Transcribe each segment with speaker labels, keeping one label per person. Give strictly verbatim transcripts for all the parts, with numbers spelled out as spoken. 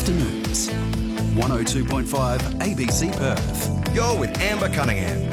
Speaker 1: Afternoons. one oh two point five A B C Perth.
Speaker 2: You're with Amber Cunningham.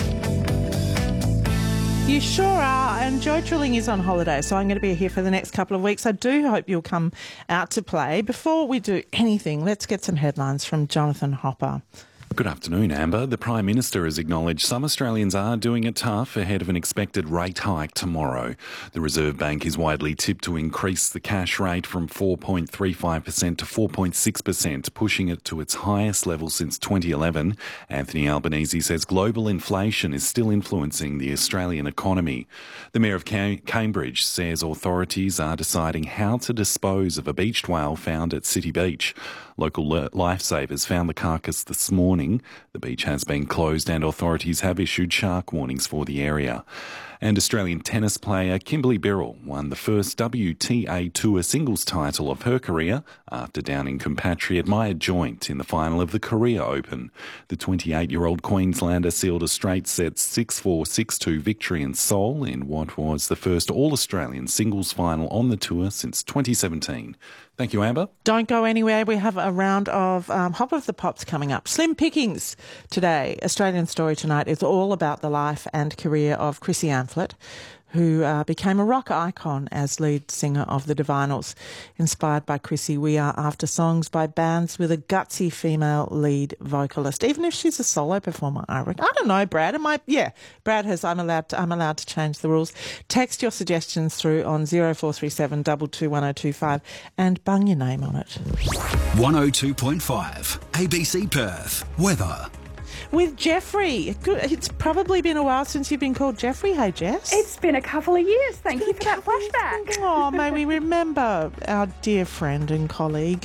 Speaker 3: You sure are, and Joe Trilling is on holiday, so I'm going to be here for the next couple of weeks. I do hope you'll come out to play. Before we do anything, let's get some headlines from Jonathan Hopper.
Speaker 4: Good afternoon, Amber. The Prime Minister has acknowledged some Australians are doing it tough ahead of an expected rate hike tomorrow. The Reserve Bank is widely tipped to increase the cash rate from four point three five percent to four point six percent, pushing it to its highest level since twenty eleven. Anthony Albanese says global inflation is still influencing the Australian economy. The Mayor of Cam- Cambridge says authorities are deciding how to dispose of a beached whale found at City Beach. Local lifesavers found the carcass this morning. The beach has been closed and authorities have issued shark warnings for the area. And Australian tennis player Kimberly Birrell won the first W T A Tour singles title of her career after downing compatriot Maya Joint in the final of the Korea Open. The twenty-eight-year-old Queenslander sealed a straight-set six four, six two victory in Seoul in what was the first All-Australian singles final on the tour since twenty seventeen. Thank you, Amber.
Speaker 3: Don't go anywhere. We have a round of um, Hop of the Pops coming up. Slim pickings today. Australian Story tonight is all about the life and career of Chrissy Amphlett, who uh, became a rock icon as lead singer of the Divinals. Inspired by Chrissy, we are after songs by bands with a gutsy female lead vocalist, even if she's a solo performer. I reckon. I don't know, Brad. Am I? Yeah, Brad has. I'm allowed. To, I'm allowed to change the rules. Text your suggestions through on zero four three seven two two one oh two five and bung your name on it.
Speaker 1: one oh two point five A B C Perth. Weather.
Speaker 3: With Jeffrey. It's probably been a while since you've been called Jeffrey. Hey, Jess.
Speaker 5: It's been a couple of years. Thank you for that flashback.
Speaker 3: Oh, may we remember our dear friend and colleague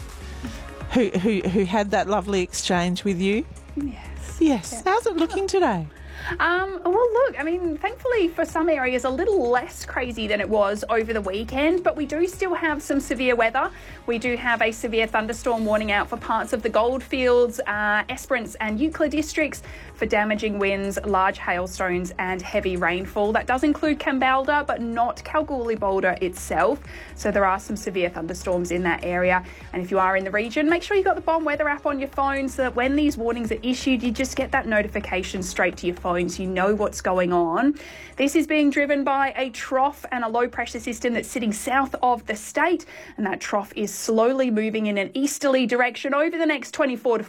Speaker 3: who who who had that lovely exchange with you?
Speaker 5: Yes.
Speaker 3: Yes.
Speaker 5: yes.
Speaker 3: How's it looking today?
Speaker 5: Um, well, look, I mean, thankfully for some areas a little less crazy than it was over the weekend, but we do still have some severe weather. We do have a severe thunderstorm warning out for parts of the Goldfields, uh, Esperance and Euclid districts for damaging winds, large hailstones and heavy rainfall. That does include Kambalda, but not Kalgoorlie-Boulder itself. So there are some severe thunderstorms in that area. And if you are in the region, make sure you've got the Bomb Weather app on your phone so that when these warnings are issued, you just get that notification straight to your phone so you know what's going on. This is being driven by a trough and a low pressure system that's sitting south of the state, and that trough is slowly moving in an easterly direction over the next twenty-four to